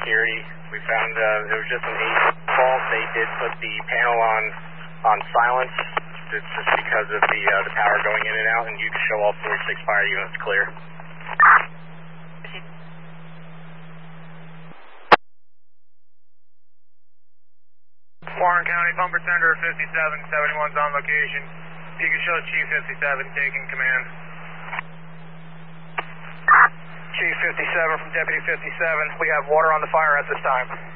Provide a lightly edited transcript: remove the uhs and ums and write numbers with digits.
security. We found there was just an fault. They did put the panel on silence. It's just because of the power going in and out, and you can show all 46 fire units clear. Warren County, Pumper Center 5771's on location. You can show Chief 57 taking command. Chief 57 from Deputy 57, we have water on the fire at this time.